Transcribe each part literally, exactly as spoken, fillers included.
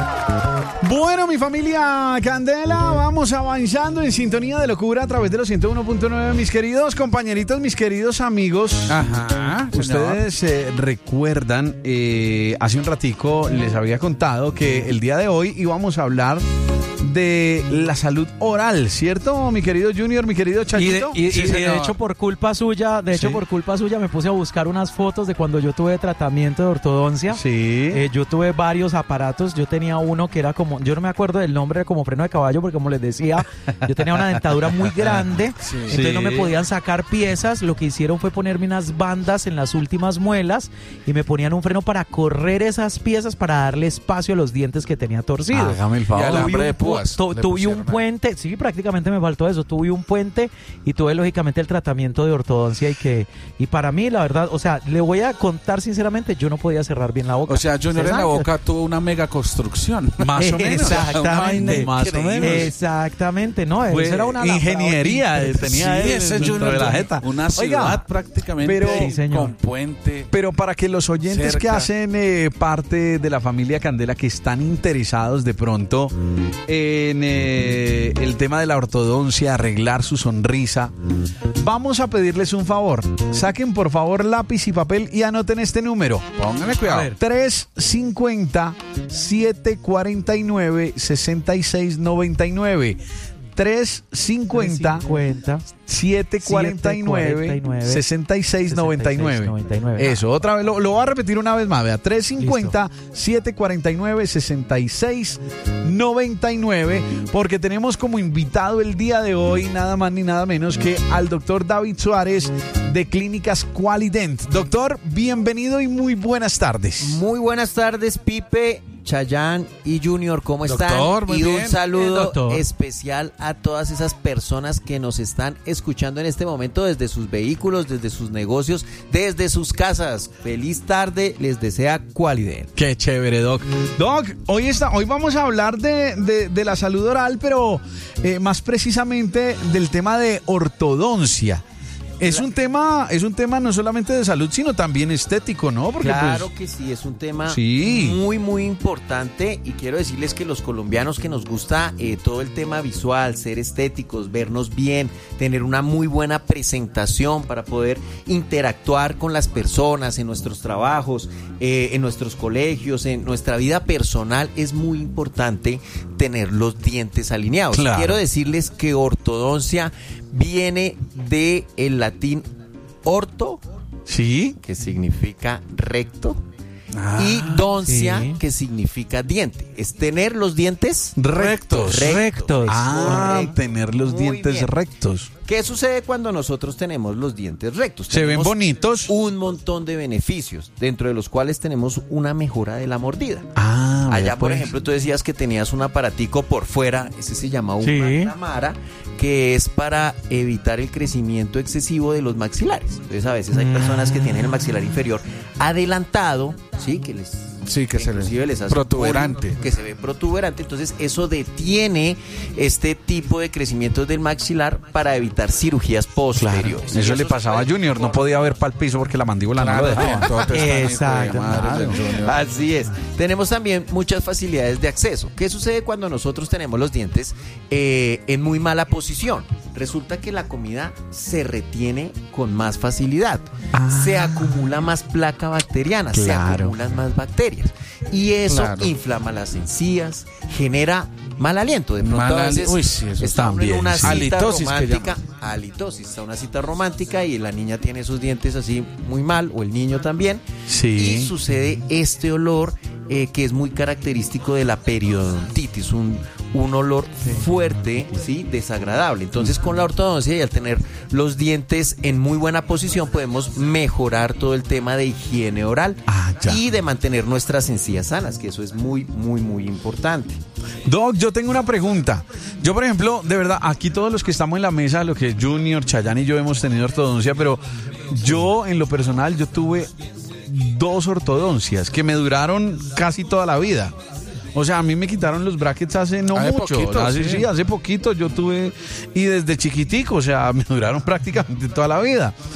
Bueno, mi familia Candela, vamos avanzando en sintonía de locura a través de los ciento uno punto nueve, mis queridos compañeritos, mis queridos amigos. Ajá. Ustedes eh, recuerdan, eh, hace un ratico les había contado que el día de hoy íbamos a hablar de la salud oral, ¿cierto, mi querido Junior, mi querido Chachito? Y de, y, sí, y de hecho, por culpa suya, de hecho, Sí. por culpa suya, me puse a buscar unas fotos de cuando yo tuve tratamiento de ortodoncia. Sí. Eh, yo tuve varios aparatos. Yo tenía uno que era como, yo no me acuerdo del nombre, era como freno de caballo, porque como les decía, yo tenía una dentadura muy grande, Sí. entonces Sí. no me podían sacar piezas. Lo que hicieron fue ponerme unas bandas en las últimas muelas y me ponían un freno para correr esas piezas para darle espacio a los dientes que tenía torcidos. Hágame el Y favor. alambre Tuve de un, pu- púas. tu- le tuve pusieron un ahí. puente, sí, prácticamente me faltó eso. Tuve un puente y tuve lógicamente el tratamiento de ortodoncia y que y para mí la verdad, o sea, le voy a contar sinceramente, yo no podía cerrar bien la boca. O sea, Junior en la Exacto. boca tuvo una mega construcción. Más o menos. Exactamente. Más o menos. Exactamente, no, Fue eso era una ingeniería, labrador tenía Sí, él ese dentro Junior de la tuvo jeta. una Oiga, ciudad prácticamente pero- Sí, señor. con puente. Pero para que los oyentes Cerca. que hacen eh, parte de la familia Candela, que están interesados de pronto en eh, el tema de la ortodoncia, arreglar su sonrisa, vamos a pedirles un favor. Saquen por favor lápiz y papel y anoten este número. Pónganle cuidado. A ver. tres cinco cero, siete cuatro nueve, seis seis nueve nueve. tres cinco cero, cincuenta siete cuatro nueve, seis seis nueve nueve. Eso, otra vez, lo, lo voy a repetir una vez más, vea, tres cinco cero, siete cuatro nueve, seis seis nueve nueve, porque tenemos como invitado el día de hoy nada más ni nada menos que al doctor David Suárez de Clínicas Qualident. Doctor, bienvenido y muy buenas tardes. Muy buenas tardes, Pipe, Chayán y Junior, ¿cómo están? Doctor, muy y un bien. saludo Bien, doctor. especial a todas esas personas que nos están escuchando en este momento desde sus vehículos, desde sus negocios, desde sus casas. Feliz tarde, les desea Qualident. Qué chévere, Doc. Doc, hoy, está, hoy vamos a hablar de, de, de la salud oral, pero eh, más precisamente del tema de ortodoncia. Es un tema, es un tema no solamente de salud, sino también estético, ¿no? Porque Claro pues, que sí, es un tema Sí. muy, muy importante y quiero decirles que los colombianos que nos gusta eh, todo el tema visual, ser estéticos, vernos bien, tener una muy buena presentación para poder interactuar con las personas en nuestros trabajos, eh, en nuestros colegios, en nuestra vida personal, es muy importante tener los dientes alineados. Claro. Quiero decirles que ortodoncia viene de el latín orto, sí. que significa recto, Ah, y doncia, sí. que significa diente. Es tener los dientes rectos. Rectos. Ah, Correcto. tener los Muy dientes bien. rectos. ¿Qué sucede cuando nosotros tenemos los dientes rectos? Se ven Tenemos bonitos. un montón de beneficios, dentro de los cuales tenemos una mejora de la mordida. Ah, Allá, vea, por pues. ejemplo, tú decías que tenías un aparatico por fuera, ese se llama un Sí. McNamara, que es para evitar el crecimiento excesivo de los maxilares. Entonces, a veces hay personas que tienen el maxilar inferior adelantado, ¿sí? Que les Sí, que se inclusive le les hace protuberante. un- que se ve protuberante, entonces eso detiene este tipo de crecimientos del maxilar para evitar cirugías posteriores. Eso le pasaba a Junior, no podía ver para el piso porque la mandíbula no lo dejaba. Exacto. Así es. Tenemos también muchas facilidades de acceso. ¿Qué sucede cuando nosotros tenemos los dientes eh, en muy mala posición? Resulta que la comida se retiene con más facilidad. Ah. Se acumula más placa bacteriana, se Claro. acumulan más bacterias. Y eso Claro. inflama las encías, genera mal aliento. De pronto Mal a ali- veces uy, sí, eso está uno también, en una sí. cita Halitosis que romántica. Halitosis, está una cita romántica y la niña tiene sus dientes así muy mal, o el niño también. Sí. Y sucede este olor eh, que es muy característico de la periodontitis, un, un olor fuerte, ¿sí? Desagradable. Entonces, con la ortodoncia y al tener los dientes en muy buena posición, podemos mejorar todo el tema de higiene oral Ah, ya. y de mantener nuestras encías sanas, que eso es muy, muy, muy importante. Doc, yo tengo una pregunta. Yo, por ejemplo, de verdad, aquí todos los que estamos en la mesa, lo que es Junior, Chayán y yo hemos tenido ortodoncia, pero yo, en lo personal, yo tuve dos ortodoncias que me duraron casi toda la vida. O sea, a mí me quitaron los brackets hace no Hace mucho. poquito, hace, sí. sí, hace poquito yo tuve, y desde chiquitico, o sea, me duraron prácticamente toda la vida.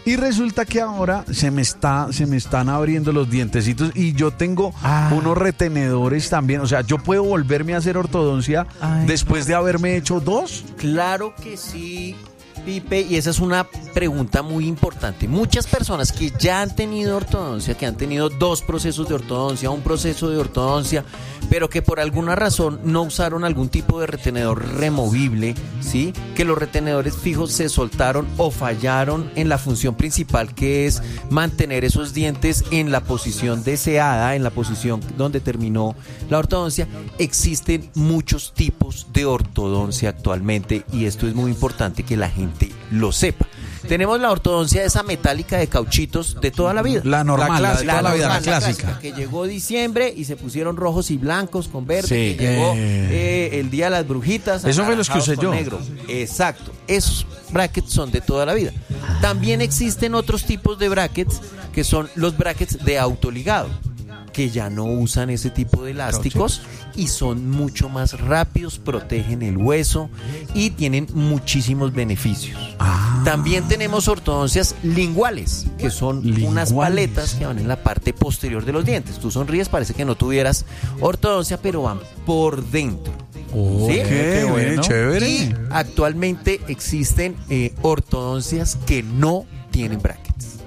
Y resulta que ahora se me está, se me están abriendo los dientecitos y yo tengo ah. unos retenedores también. O sea, ¿yo puedo volverme a hacer ortodoncia Ay, después no. de haberme hecho dos? Claro que sí, Pipe, y esa es una pregunta muy importante. Muchas personas que ya han tenido ortodoncia, que han tenido dos procesos de ortodoncia, un proceso de ortodoncia, pero que por alguna razón no usaron algún tipo de retenedor removible, ¿sí? Que los retenedores fijos se soltaron o fallaron en la función principal, que es mantener esos dientes en la posición deseada, en la posición donde terminó la ortodoncia. Existen muchos tipos de ortodoncia actualmente y esto es muy importante que la gente lo sepa. Tenemos la ortodoncia esa metálica de cauchitos de toda la vida. La normal, la, clásica, la, la, normal, vida, la clásica. clásica. Que llegó diciembre y se pusieron rojos y blancos con verde. Sí. Que llegó eh. Eh, el día de las brujitas. Eso fue los que usé yo. Negro. Exacto. Esos brackets son de toda la vida. También existen otros tipos de brackets que son los brackets de autoligado, que ya no usan ese tipo de elásticos y son mucho más rápidos, protegen el hueso y tienen muchísimos beneficios. Ah. También tenemos ortodoncias linguales, que son linguales. Unas paletas que van en la parte posterior de los dientes. Tú sonríes, parece que no tuvieras ortodoncia, pero van por dentro. Oh, ¿sí? Qué bueno, chévere. Y actualmente existen eh, ortodoncias que no tienen brackets.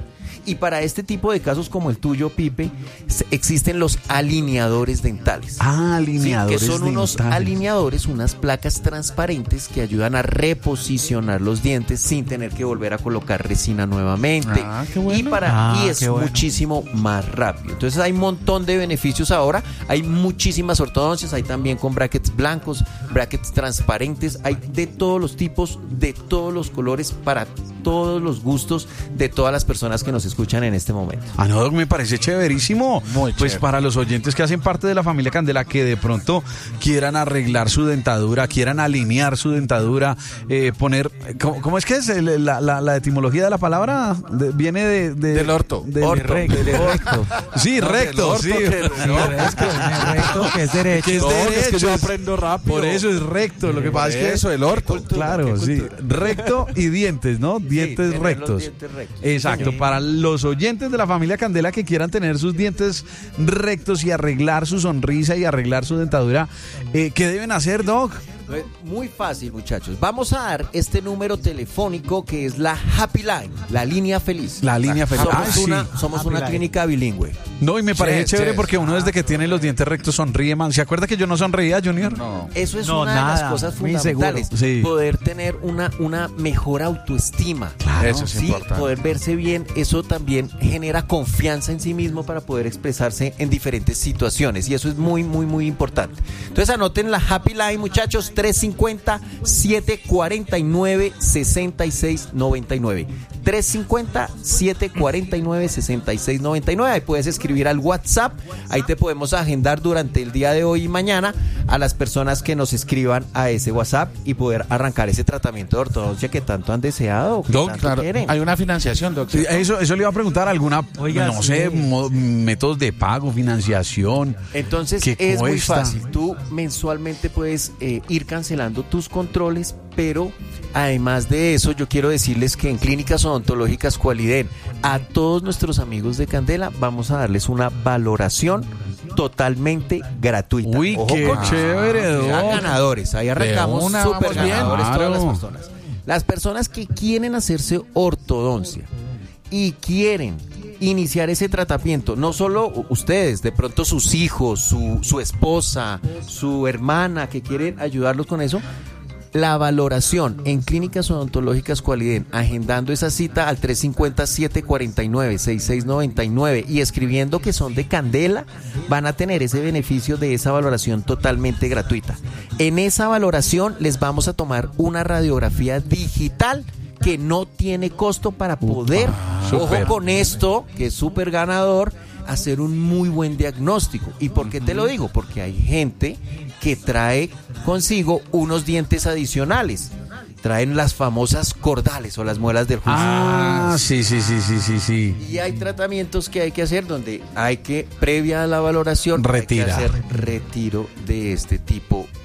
Y para este tipo de casos como el tuyo, Pipe, existen los alineadores dentales. Ah, alineadores sí, que son dentales. Unos alineadores, unas placas transparentes que ayudan a reposicionar los dientes sin tener que volver a colocar resina nuevamente. Ah, qué bueno. Y, para, ah, y es qué bueno. muchísimo más rápido. Entonces hay un montón de beneficios ahora. Hay muchísimas ortodoncias, hay también con brackets blancos, brackets transparentes. Hay de todos los tipos, de todos los colores, para todos los gustos de todas las personas que nos escuchan en este momento. Ah, no, me parece chéverísimo. Muy pues chévere. Para los oyentes que hacen parte de la familia Candela, que de pronto quieran arreglar su dentadura, quieran alinear su dentadura, eh, poner, ¿cómo, ¿cómo es que es? La, la, la etimología de la palabra de, viene de, de del orto. Del orto. Recto. Del recto. Sí, no, recto, orto, sí. Que, no, es que es recto, que es derecho. Que es, no, derecho, es que yo es, aprendo rápido. Por eso es recto. Lo que pasa es que eso, el orto. Claro, sí. Recto y dientes, ¿no? Dientes Sí, rectos. Dientes rectos. Exacto, Sí. para los oyentes de la familia Candela que quieran tener sus dientes rectos y arreglar su sonrisa y arreglar su dentadura, eh, ¿qué deben hacer, Doc? Muy fácil, muchachos. Vamos a dar este número telefónico que es la Happy Line, la línea feliz. La línea feliz. Somos Ah, sí. una, somos Happy una Line. clínica bilingüe. No, y me parece Yes, chévere yes. porque uno desde que tiene los dientes rectos sonríe, man. ¿Se acuerda que yo no sonreía, Junior? No. Eso es No, una de nada, las cosas muy fundamentales. seguro. Sí. Poder tener una, una mejor autoestima. Claro, eso es Sí, importante. poder verse bien, eso también genera confianza en sí mismo para poder expresarse en diferentes situaciones y eso es muy, muy, muy importante. Entonces anoten la Happy Line, muchachos, tres cinco cero, siete cuatro nueve, seis seis nueve nueve. tres cinco cero, siete cuatro nueve, seis seis nueve nueve. Ahí puedes escribir al WhatsApp, ahí te podemos agendar durante el día de hoy y mañana a las personas que nos escriban a ese WhatsApp y poder arrancar ese tratamiento de ortodoncia que tanto han deseado, que Doc, tanto claro, quieren. hay una financiación, doctor. Sí, Eso, eso le iba a preguntar, alguna, Oiga, no sí. sé, mo- métodos de pago, financiación. Entonces ¿Qué es muy cuesta? fácil. Tú mensualmente puedes eh, ir cancelando tus controles, pero además de eso yo quiero decirles que en Clínicas Odontológicas Qualiden a todos nuestros amigos de Candela vamos a darles una valoración totalmente gratuita. Uy, Ojo qué con eso. chévere, Ya Doc. ganadores, ahí arrancamos una, súper vamos bien. ganadores todas Claro. las personas. Las personas que quieren hacerse ortodoncia y quieren iniciar ese tratamiento, no solo ustedes, de pronto sus hijos, su, su esposa, su hermana que quieren ayudarlos con eso, la valoración en Clínicas Odontológicas Qualiden, agendando esa cita al tres cinco cero, siete cuatro nueve, seis seis nueve nueve y escribiendo que son de Candela, van a tener ese beneficio de esa valoración totalmente gratuita. En esa valoración les vamos a tomar una radiografía digital que no tiene costo para poder, ojo súper. con esto, que es súper ganador, hacer un muy buen diagnóstico. ¿Y por qué te lo digo? Porque hay gente que trae consigo unos dientes adicionales. Traen las famosas cordales o las muelas del juicio. Ah, sí, sí, sí, sí, sí, sí. Y hay tratamientos que hay que hacer donde hay que, previa a la valoración, Retirar. hay que hacer retiro de este tipo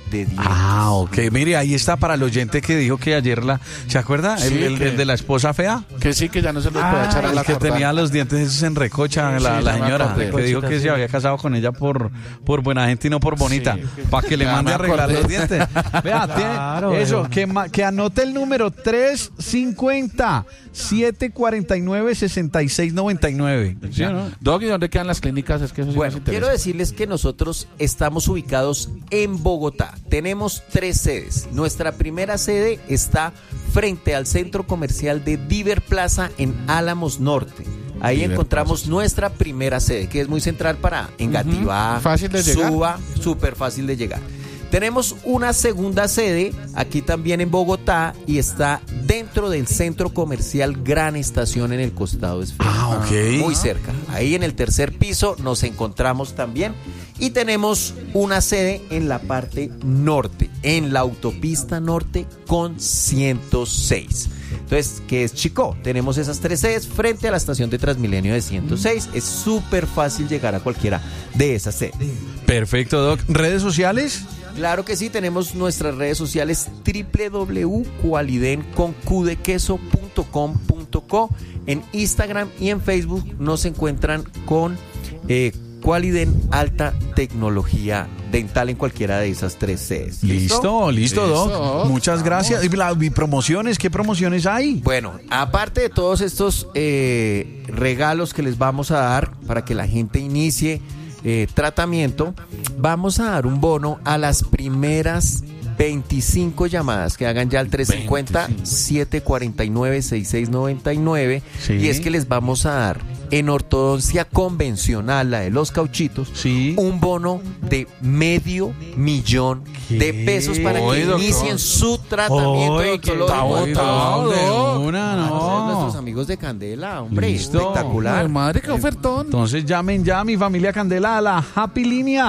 de dientes. Ah, ok. Mire, ahí está para el oyente que dijo que ayer la... ¿Se acuerda? Sí, el, el, que- el de la esposa fea. Que sí, que ya no se los puede echar a El la que cortada. tenía los dientes esos en recocha, Sí, la, sí, la ya me señora, acordé. que dijo que Recochita, se sí. había casado con ella por, por buena gente y no por bonita, Sí. para que le Ya mande me a arreglar acordé. los dientes. Vea, Claro, tiene- eso, pero- que, ma- que anote el número tres cincuenta, siete cuarenta y nueve, sesenta y seis noventa y nueve. ¿Sí o no? Doc, ¿y dónde quedan las clínicas? Es que eso sí Bueno, nos interesa. quiero decirles que nosotros estamos ubicados en Bogotá. Tenemos tres sedes. Nuestra primera sede está frente al centro comercial de Diver Plaza en Álamos Norte. Ahí Diver encontramos Plaza. nuestra primera sede, que es muy central para Engativá, Fácil de llegar. Suba, súper fácil de llegar. Tenemos una segunda sede aquí también en Bogotá y está dentro del centro comercial Gran Estación en el costado esférico. Ah, ok. Muy cerca. Ahí en el tercer piso nos encontramos también. Y tenemos una sede en la parte norte, en la autopista norte con ciento seis. Entonces, ¿qué es Chicó? Tenemos esas tres sedes frente a la estación de Transmilenio de ciento seis. Es súper fácil llegar a cualquiera de esas sedes. Perfecto, Doc. ¿Redes sociales? Claro que sí, tenemos nuestras redes sociales doble u doble u doble u punto cualiden con q de queso punto com punto co. En Instagram y en Facebook nos encuentran con eh, Qualiden Alta Tecnología Dental en cualquiera de esas tres sedes. Listo, listo, Listo, Doc. Doc. Muchas gracias. ¿Y, la- y promociones? ¿Qué promociones hay? Bueno, aparte de todos estos eh, regalos que les vamos a dar para que la gente inicie eh, tratamiento, vamos a dar un bono a las primeras veinticinco llamadas que hagan ya al tres cincuenta, siete cuarenta y nueve, sesenta y seis noventa y nueve. Sí. Y es que les vamos a dar en ortodoncia convencional, la de los cauchitos, Sí. un bono de medio millón de ¿Qué? pesos para Oye, que doctor. inicien su tratamiento Oye, qué odontológico. está botado, de Doc. una, Ah, no. nuestros amigos de Candela, hombre, Listo. espectacular. Ay, madre, qué ofertón. Entonces llamen ya a mi familia Candela a la Happy Línea,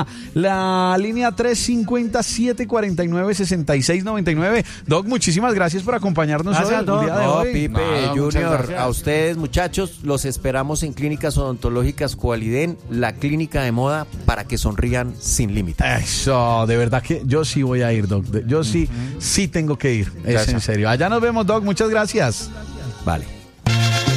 la línea tres cincuenta, siete cuarenta y nueve, sesenta y seis noventa y nueve. Doc, muchísimas gracias por acompañarnos Gracias, hoy, el Doc. día de No, hoy. Pipe, No, muchas Junior, gracias. a ustedes, muchachos, los esperamos en Clínicas Odontológicas Qualiden, la clínica de moda para que sonrían sin límites. Eso, de verdad que yo sí voy a ir, Doc. Yo sí, sí tengo que ir. Es Gracias. en serio. Allá nos vemos, Doc. Muchas gracias. Vale.